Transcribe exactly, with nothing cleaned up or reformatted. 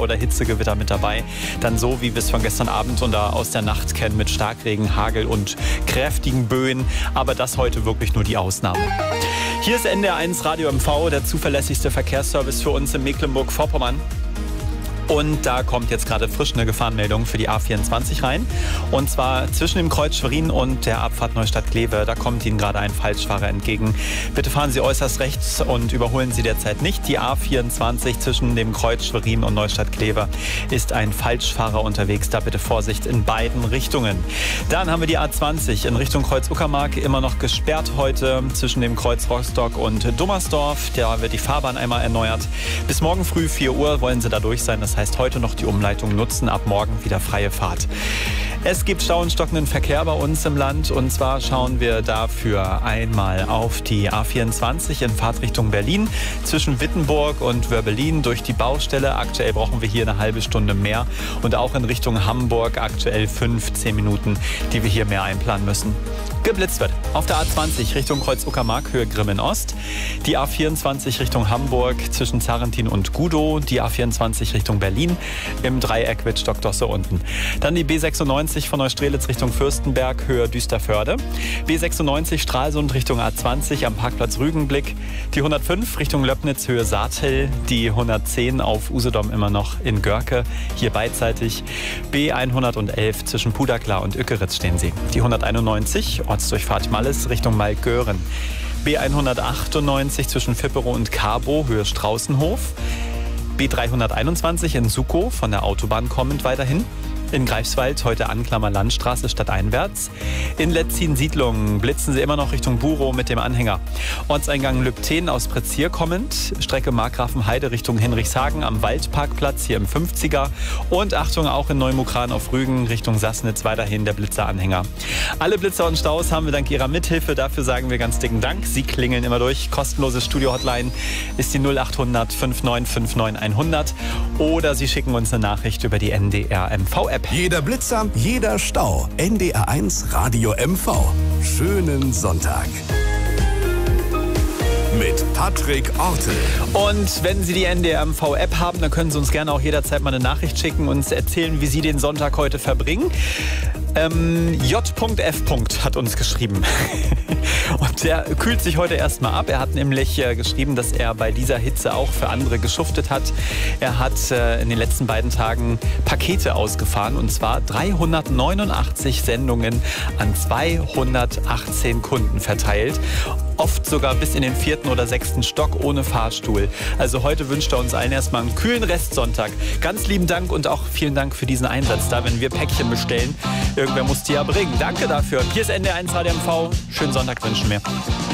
oder Hitzegewitter mit dabei. Dann so, wie wir es von gestern Abend und aus der Nacht kennen, mit Starkregen, Hagel und kräftigen Böen. Aber das heute wirklich nur die Ausnahme. Hier ist N D R eins Radio M V, der zuverlässigste Verkehrsservice für uns in Mecklenburg-Vorpommern. Und da kommt jetzt gerade frisch eine Gefahrenmeldung für die A vierundzwanzig rein. Und zwar zwischen dem Kreuz Schwerin und der Abfahrt Neustadt-Kleve. Da kommt Ihnen gerade ein Falschfahrer entgegen. Bitte fahren Sie äußerst rechts und überholen Sie derzeit nicht. Die A vierundzwanzig zwischen dem Kreuz Schwerin und Neustadt-Kleve ist ein Falschfahrer unterwegs. Da bitte Vorsicht in beiden Richtungen. Dann haben wir die A zwanzig in Richtung Kreuz Uckermark immer noch gesperrt heute zwischen dem Kreuz Rostock und Dummersdorf. Da wird die Fahrbahn einmal erneuert. Bis morgen früh vier Uhr wollen Sie da durch sein. Das heißt, heute noch die Umleitung nutzen, ab morgen wieder freie Fahrt. Es gibt Stau und stockenden Verkehr bei uns im Land und zwar schauen wir dafür einmal auf die A vierundzwanzig in Fahrtrichtung Berlin zwischen Wittenburg und Wörbelin durch die Baustelle. Aktuell brauchen wir hier eine halbe Stunde mehr und auch in Richtung Hamburg aktuell fünfzehn Minuten, die wir hier mehr einplanen müssen. Geblitzt wird auf der A zwanzig Richtung Kreuz Uckermark, Höhe Grimmen Ost. Die A vierundzwanzig Richtung Hamburg zwischen Zarentin und Gudow. Die A vierundzwanzig Richtung Berlin im Dreieck Wittstock-Dosse unten. Dann die B sechsundneunzig von Neustrelitz Richtung Fürstenberg, Höhe Düsterförde. B sechsundneunzig Stralsund Richtung A zwanzig am Parkplatz Rügenblick. Die hundertfünf Richtung Löbnitz, Höhe Saatel. Die hundertzehn auf Usedom immer noch in Görke, hier beidseitig. B hundertelf zwischen Pudaklar und Ückeritz stehen sie. Die hunderteinundneunzig Ortsdurchfahrt Malles Richtung Malgören. B hundertachtundneunzig zwischen Vippero und Carbo, Höhe Straußenhof. B dreihunderteinundzwanzig in Sukow von der Autobahn kommend weiterhin. In Greifswald heute Anklammer Landstraße stadteinwärts. In Letzin-Siedlungen blitzen sie immer noch Richtung Burow mit dem Anhänger. Ortseingang Lübten aus Prezier kommend. Strecke Markgrafenheide Richtung Henrichshagen am Waldparkplatz hier im fünfziger. Und Achtung, auch in Neumukran auf Rügen Richtung Sassnitz weiterhin der Blitzeranhänger. Alle Blitzer und Staus haben wir dank Ihrer Mithilfe. Dafür sagen wir ganz dicken Dank. Sie klingeln immer durch. Kostenlose Studio-Hotline ist die null achthundert fünfundneunzig fünfundneunzig hundert. Oder Sie schicken uns eine Nachricht über die N D R M V-App. Jeder Blitzer, jeder Stau. N D R eins Radio M V. Schönen Sonntag. Mit Patrick Ortel. Und wenn Sie die N D R M V-App haben, dann können Sie uns gerne auch jederzeit mal eine Nachricht schicken und uns erzählen, wie Sie den Sonntag heute verbringen. Ähm, J F. hat uns geschrieben. Und der kühlt sich heute erstmal ab. Er hat nämlich äh, geschrieben, dass er bei dieser Hitze auch für andere geschuftet hat. Er hat äh, in den letzten beiden Tagen Pakete ausgefahren und zwar dreihundertneunundachtzig Sendungen an zweihundertachtzehn Kunden verteilt. Oft sogar bis in den vierten oder sechsten Stock ohne Fahrstuhl. Also heute wünscht er uns allen erstmal einen kühlen Restsonntag. Ganz lieben Dank und auch vielen Dank für diesen Einsatz da, wenn wir Päckchen bestellen. Irgendwer muss die ja bringen. Danke dafür. Hier ist N D R eins Radio M V. Schönen Sonntag wünschen wir.